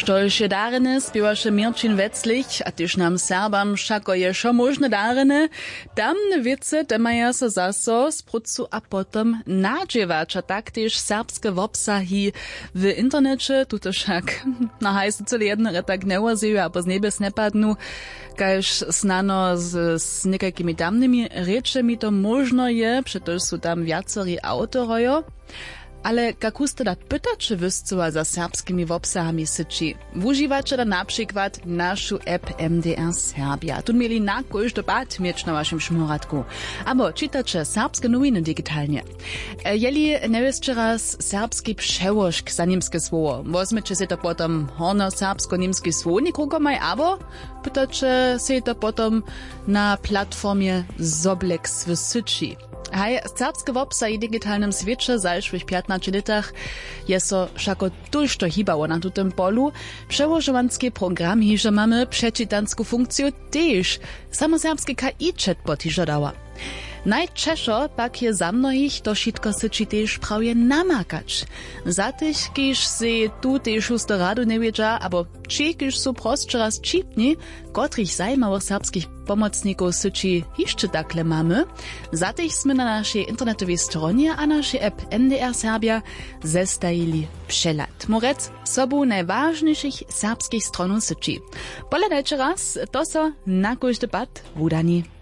Štoľšie darene spiewaše Mirčin Wetzlich, a tyž nam Serbam všako je šo možne darene. Tamne wice temaja sa zaso sprudcu a potom nadžievač, a taktyž serbske wobsahi w internecie, tuto však na hajse celý jednere tak neuaziju a poz nebes nepadnu, kaž snano s nekakými tamnymi rečemi to možno je, pretože sú tam viacerí autorojo. Ale kakus teda pytače wyscuła za serbskimi wobsahami syči. Wuživače da naprzykład našu app MDR Serbia. Tu mieli na kojż debat mieć na waszym szmoradku. Abo czytacze serbskie nowiny digitalnie. Jeli nie wiesz raz serbski przełożk za niemskie słowo. Wozmycie się to potem horno serbsko-niemski słownik rukomaj, abo pytacze się to potem na platformie Zoblex w Syči. Hej, serbske wobsa i digitalnym świecie zajszłych 15 latach jest so wszako tuż to hibało na tym polu. Przełożowanski program hiże mamy przeczytanską funkcję też. Samo serbski KI chatbot hiże dała. Najczęsto pak je za mnohich to šitko syči też prawie namakać. Za tych, kiż se tu też usto radu nie wiedzia, abo ci, kiż su prostsze raz čipni, kotrych zajmowych serbskich pomocników syči jeszcze takle mamy, za tych sme na naszej internetowej stronie a naszej app MDR Serbia zestajili przelat. Morec sobu najważniejszych serbskich stronów syči. Poledajcie raz, to so na kojś debat wudani.